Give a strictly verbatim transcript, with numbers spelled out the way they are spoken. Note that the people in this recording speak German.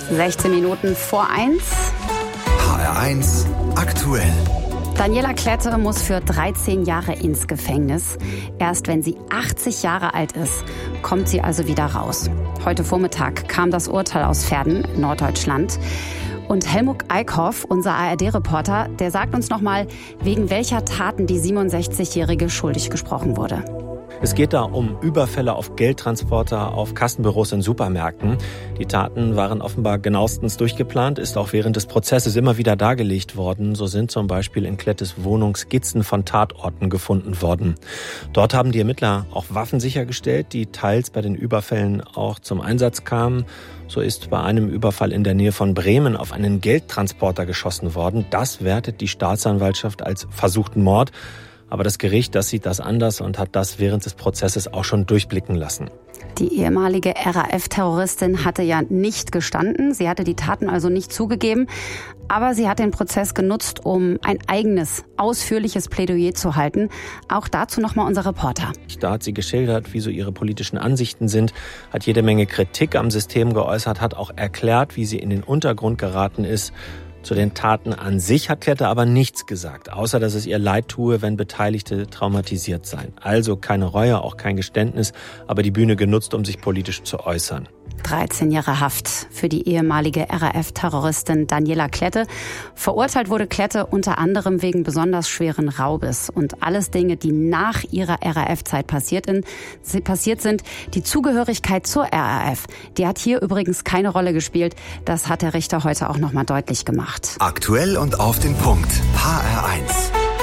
sechzehn Minuten vor eins. H R eins aktuell. Daniela Klette muss für dreizehn Jahre ins Gefängnis. Erst wenn sie achtzig Jahre alt ist, kommt sie also wieder raus. Heute Vormittag kam das Urteil aus Verden, Norddeutschland. Und Helmut Eickhoff, unser A R D-Reporter, der sagt uns nochmal, wegen welcher Taten die siebenundsechzigjährige schuldig gesprochen wurde. Es geht da um Überfälle auf Geldtransporter, auf Kassenbüros in Supermärkten. Die Taten waren offenbar genauestens durchgeplant, ist auch während des Prozesses immer wieder dargelegt worden. So sind zum Beispiel in Klettes Wohnung Skizzen von Tatorten gefunden worden. Dort haben die Ermittler auch Waffen sichergestellt, die teils bei den Überfällen auch zum Einsatz kamen. So ist bei einem Überfall in der Nähe von Bremen auf einen Geldtransporter geschossen worden. Das wertet die Staatsanwaltschaft als versuchten Mord. Aber das Gericht, das sieht das anders und hat das während des Prozesses auch schon durchblicken lassen. Die ehemalige R A F-Terroristin hatte ja nicht gestanden. Sie hatte die Taten also nicht zugegeben. Aber sie hat den Prozess genutzt, um ein eigenes, ausführliches Plädoyer zu halten. Auch dazu nochmal unser Reporter. Da hat sie geschildert, wie so ihre politischen Ansichten sind, hat jede Menge Kritik am System geäußert, hat auch erklärt, wie sie in den Untergrund geraten ist. Zu den Taten an sich hat Klette aber nichts gesagt, außer dass es ihr leid tue, wenn Beteiligte traumatisiert seien. Also keine Reue, auch kein Geständnis, aber die Bühne genutzt, um sich politisch zu äußern. dreizehn Jahre Haft für die ehemalige R A F-Terroristin Daniela Klette. Verurteilt wurde Klette unter anderem wegen besonders schweren Raubes. Und alles Dinge, die nach ihrer R A F-Zeit passiert, in, passiert sind. Die Zugehörigkeit zur R A F, die hat hier übrigens keine Rolle gespielt. Das hat der Richter heute auch nochmal deutlich gemacht. Aktuell und auf den Punkt. H R eins.